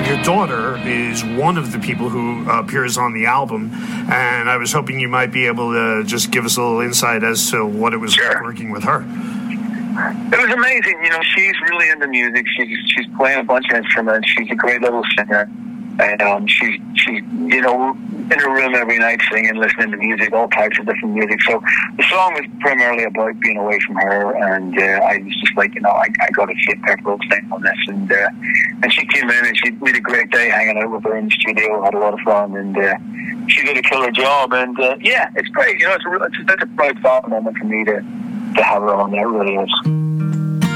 your daughter is one of the people who appears on the album, and I was hoping you might be able to just give us a little insight as to what it was like working with her. It was amazing. You know, she's really into music. She's playing a bunch of instruments. She's a great little singer. And she's you know, in her room every night singing, listening to music, all types of different music. So the song was primarily about being away from her, and I was just like, you know, I got to see Pepper sing on this, and she came in and we had a great day hanging out with her in the studio, had a lot of fun, and she did a killer job, and yeah, it's great. You know, it's a proud father moment for me to have her on there. It really is.